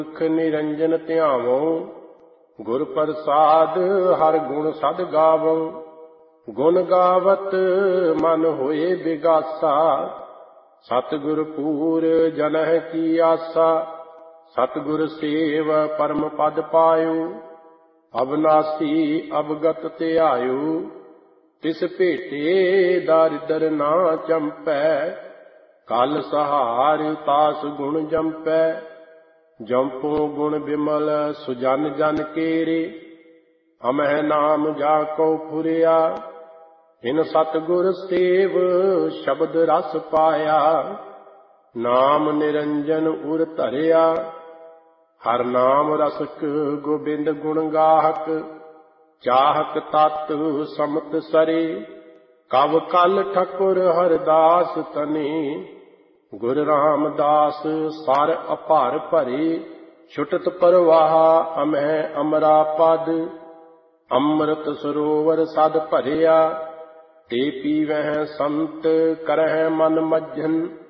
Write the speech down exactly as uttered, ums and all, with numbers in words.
ਮੁਖ ਨਿਰੰਜਨ ਧਿਆਵਉ, ਗੁਰ ਪ੍ਰਸਾਦ ਹਰ ਗੁਣ ਸਦ ਗਾਵਉ। ਗੁਣ ਗਾਵਤ ਮਨ ਹੋਏ ਬਿਗਾਸਾ, ਸਤਿਗੁਰ ਪੂਰ ਜਨਹਿ ਕੀ ਆਸਾ। ਸਤਿਗੁਰ ਸੇਵ ਪਰਮ ਪਦ ਪਾਇਓ, ਅਬਨਾਸੀ ਅਵਗਤ ਧਿਆਇਓ। ਤਿਸ ਭੇਟੇ ਦਾਰਿਦਰ ਨਾ ਚੰਪੈ, ਕਲ ਸਹਾਰ ਤਾਸ ਗੁਣ ਜੰਪੈ। ਜੰਪੋ ਗੁਣ ਬਿਮਲ ਸੁਜਨ ਜਨ ਕੇਰੇ, ਅਮਹਿ ਨਾਮ ਜਾ ਕਉ ਫੁਰਿਆ। ਇਨ ਸਤਿਗੁਰ ਸੇਵ ਸ਼ਬਦ ਰਸ ਪਾਇਆ, ਨਾਮ ਨਿਰੰਜਨ ਉਰ ਧਰਿਆ। ਹਰ ਨਾਮ ਰਸਕ ਗੋਬਿੰਦ ਗੁਣ ਗਾਹਕ, ਚਾਹਕ ਤਤ ਸਮਤ ਸਰੇ। ਕਵ ਕਲ ਠਕੁਰ ਹਰਦਾਸ ਤਨੇ, ਗੁਰ ਰਾਮਦਾਸ ਸਰ ਅਭਰ ਭਰੇ। ਛੁਟਤ ਪਰਵਾਹ ਅਮਹਿ ਅਮਰਾ ਪਦ, ਅੰਮ੍ਰਿਤ ਸਰੋਵਰ ਸਦ ਭਰਿਆ। ਤੇ ਪੀਵਹਿ ਸੰਤ ਕਰਹਿ ਮਨ ਮੱਝਨ,